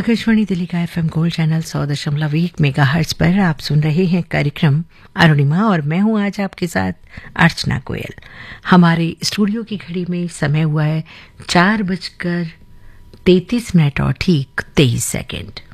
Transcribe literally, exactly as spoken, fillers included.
आकाशवाणी दिल्ली का FM gold channel सौ दशमलव एक मेगा हर्ट्ज पर आप सुन रहे हैं कार्यक्रम अरुणिमा और मैं हूं आज आपके साथ अर्चना गोयल। हमारे स्टूडियो की घड़ी में समय हुआ है चार बजकर तैतीस मिनट और ठीक तेईस सेकेंड।